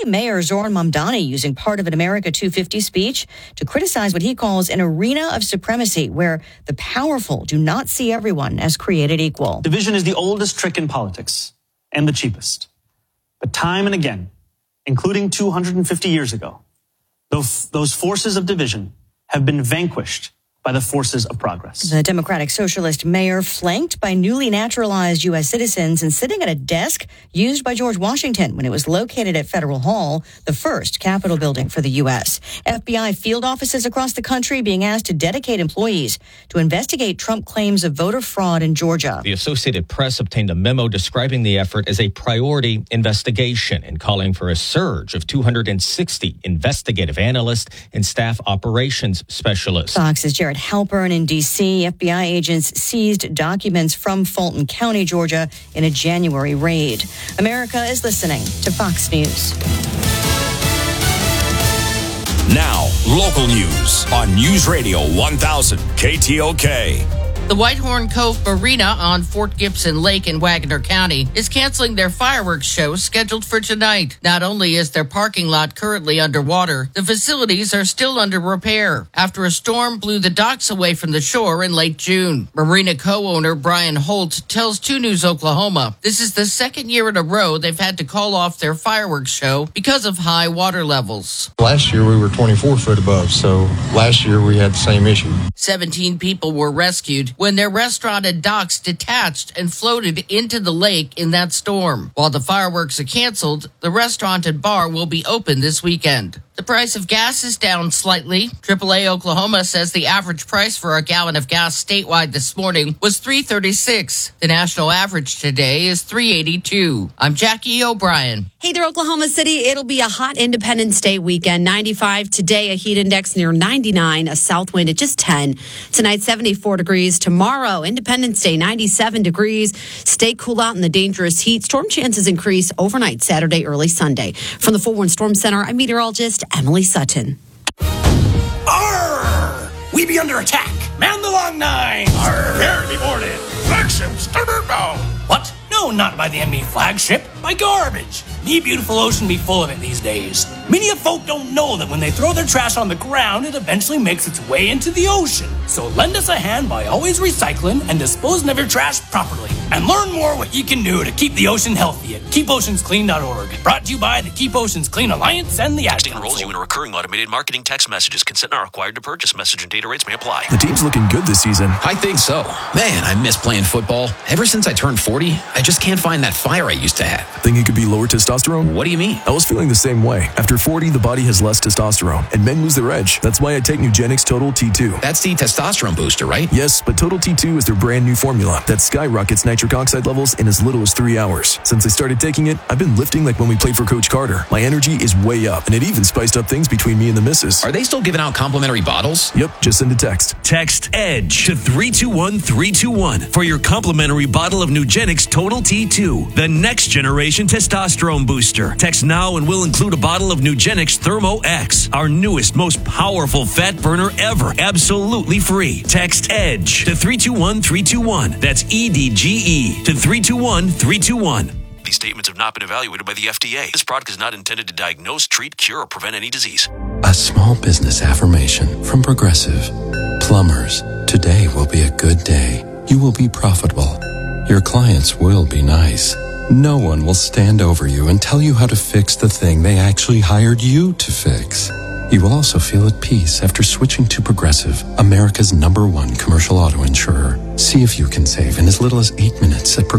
Mayor Zoran Mamdani using part of an America 250 speech to criticize what he calls an arena of supremacy where the powerful do not see everyone as created equal. Division is the oldest trick in politics and the cheapest. But time and again, including 250 years ago, those forces of division have been vanquished by the forces of progress. The Democratic Socialist mayor flanked by newly naturalized U.S. citizens and sitting at a desk used by George Washington when it was located at Federal Hall, the first Capitol building for the U.S. FBI field offices across the country being asked to dedicate employees to investigate Trump claims of voter fraud in Georgia. The Associated Press obtained a memo describing the effort as a priority investigation and calling for a surge of 260 investigative analysts and staff operations specialists. Fox's Jared Halpern in D.C. FBI agents seized documents from Fulton County, Georgia, in a January raid. America is listening to Fox News. Now, local news on News Radio 1000 KTOK. The Whitehorn Cove Marina on Fort Gibson Lake in Wagner County is canceling their fireworks show scheduled for tonight. Not only is their parking lot currently underwater, the facilities are still under repair after a storm blew the docks away from the shore in late June. Marina co-owner Brian Holt tells 2 News Oklahoma this is the second year in a row they've had to call off their fireworks show because of high water levels. Last year we were 24 foot above, so last year we had the same issue. 17 people were rescued when their restaurant and docks detached and floated into the lake in that storm. While the fireworks are canceled, the restaurant and bar will be open this weekend. The price of gas is down slightly. AAA Oklahoma says the average price for a gallon of gas statewide this morning was $3.36. The national average today is $3.82. I'm Jackie O'Brien. Hey there, Oklahoma City. It'll be a hot Independence Day weekend. 95 today, a heat index near 99, a south wind at just 10. Tonight, 74 degrees. Tomorrow, Independence Day, 97 degrees. Stay cool out in the dangerous heat. Storm chances increase overnight Saturday, early Sunday. From the 4-1 Storm Center, I'm meteorologist Emily Sutton. Arr! We be under attack. Man the long nine. Arr! Prepare to be boarded. Flagship, starboard bow. What? No, not by the enemy flagship. By garbage. The beautiful ocean be full of it these days. Many of folk don't know that when they throw their trash on the ground, it eventually makes its way into the ocean. So lend us a hand by always recycling and disposing of your trash properly. And learn more what you can do to keep the ocean healthy at keepoceansclean.org. Brought to you by the Keep Oceans Clean Alliance and the Ad Texting enrolls you in a recurring automated marketing text messages. Consent not required to purchase. Message and data rates may apply. The team's looking good this season. I think so. Man, I miss playing football. Ever since I turned 40, I just can't find that fire I used to have. Think it could be lower testosterone? What do you mean? I was feeling the same way. After 40, the body has less testosterone, and men lose their edge. That's why I take Nugenix Total T2. That's the testosterone booster, right? Yes, but Total T2 is their brand new formula that skyrockets nitric oxide levels in as little as 3 hours. Since I started taking it, I've been lifting like when we played for Coach Carter. My energy is way up, and it even spiced up things between me and the missus. Are they still giving out complimentary bottles? Yep, just send a text. Text EDGE to 321321 for your complimentary bottle of Nugenix Total T2, the next generation testosterone booster. Text now and we'll include a bottle of Nugenix Thermo X, our newest, most powerful fat burner ever, absolutely free. Text EDGE to 321321. That's EDGE to 321321. These statements have not been evaluated by the FDA. This product is not intended to diagnose, treat, cure, or prevent any disease. A small business affirmation from Progressive. Plumbers, today will be a good day. You will be profitable. Your clients will be nice. No one will stand over you and tell you how to fix the thing they actually hired you to fix. You will also feel at peace after switching to Progressive, America's #1 commercial auto insurer. See if you can save in as little as 8 minutes at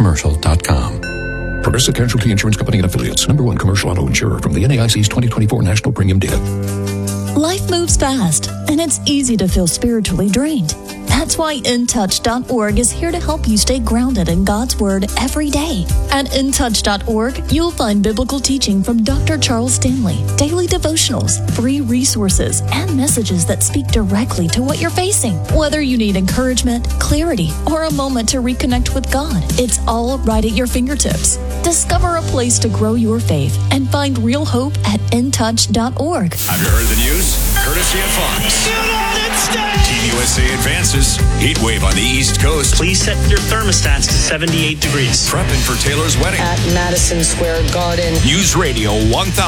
progressivecommercial.com. Progressive Casualty Insurance Company and Affiliates, #1 commercial auto insurer from the NAIC's 2024 National Premium Data. Life moves fast, and it's easy to feel spiritually drained. That's why InTouch.org is here to help you stay grounded in God's Word every day. At InTouch.org, you'll find biblical teaching from Dr. Charles Stanley, daily devotionals, free resources, and messages that speak directly to what you're facing. Whether you need encouragement, clarity, or a moment to reconnect with God, it's all right at your fingertips. Discover a place to grow your faith and find real hope at InTouch.org. Have you heard the news? Courtesy of Fox. United States! Team USA advances. Heat wave on the East Coast. Please set your thermostats to 78 degrees. Prepping for Taylor's wedding. At Madison Square Garden. News Radio 1000.